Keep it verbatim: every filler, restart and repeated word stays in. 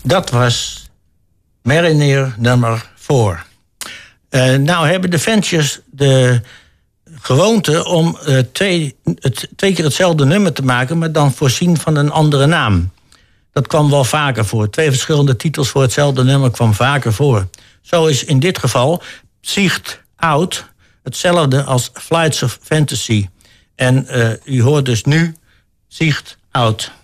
Dat was Mariner nummer vier. Uh, nou hebben de Ventures de gewoonte om uh, twee, het, twee keer hetzelfde nummer te maken, maar dan voorzien van een andere naam. Dat kwam wel vaker voor. Twee verschillende titels voor hetzelfde nummer kwam vaker voor. Zo is in dit geval Psyched Out hetzelfde als Flights of Fantasy. En uh, u hoort dus nu Psyched Out.